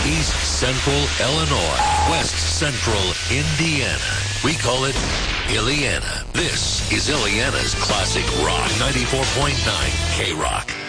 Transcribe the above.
East Central Illinois, West Central Indiana. We call it Illiana. This is Illiana's Classic Rock 94.9 K-Rock.